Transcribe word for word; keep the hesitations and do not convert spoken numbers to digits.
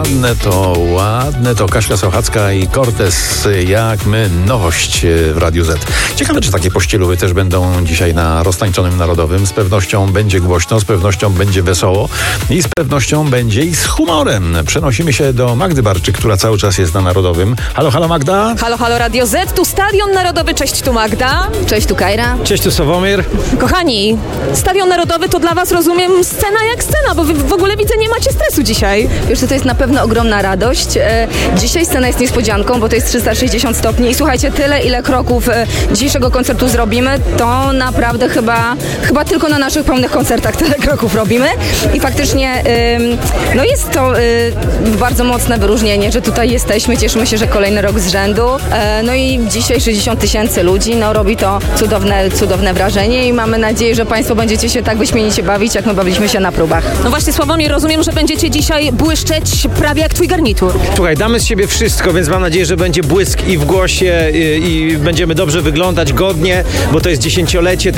ładne to, ładne to. Kaśka Sochacka i Cortez, jak my, nowość w Radiu Z. Ciekawe, czy takie pościelówy też będą dzisiaj na roztańczonym Narodowym. Z pewnością będzie głośno, z pewnością będzie wesoło i z pewnością będzie i z humorem. Przenosimy się do Magdy Barczyk, która cały czas jest na Narodowym. Halo, halo Magda. Halo, halo Radio Z, tu Stadion Narodowy, cześć, tu Magda. Cześć, tu Kajra. Cześć, tu Sławomir. Kochani, Stadion Narodowy to dla was, rozumiem, scena jak scena, bo wy w ogóle widzę, nie macie stresu dzisiaj. Wiesz co, to jest na pewno ogromna radość. E, dzisiaj scena jest niespodzianką, bo to jest trzysta sześćdziesiąt stopni i słuchajcie, tyle ile kroków e, dzisiejszego koncertu zrobimy, to naprawdę chyba, chyba tylko na naszych pełnych koncertach tyle kroków robimy i faktycznie e, no jest to e, bardzo mocne wyróżnienie, że tutaj jesteśmy, cieszymy się, że kolejny rok z rzędu, e, no i dzisiaj sześćdziesiąt tysięcy ludzi, no robi to cudowne, cudowne wrażenie i mamy nadzieję, że Państwo będziecie się tak wyśmienicie bawić, jak my bawiliśmy się na próbach. No właśnie, Sławomir, rozumiem, że będziecie dzisiaj błyszczeć prawie jak twój garnitur. Słuchaj, damy z siebie wszystko, więc mam nadzieję, że będzie błysk i w głosie i, i będziemy dobrze wyglądać, godnie, bo to jest dziesięciolecie